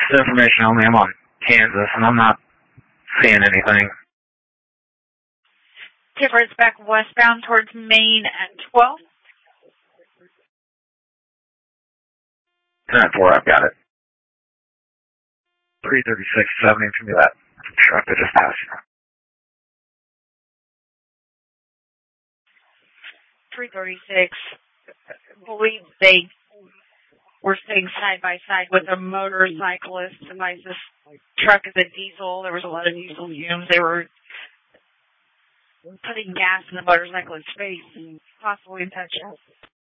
This information only. I'm on Kansas, and I'm not seeing anything. Tipper, it's back westbound towards Maine at 12. 10-4, I've got it. 336-70 from that truck that just passed. 336. I believe they were sitting side by side with a motorcyclist. This truck is a diesel. There was a lot of diesel fumes. They were putting gas in the motorcyclist's face and possibly touching.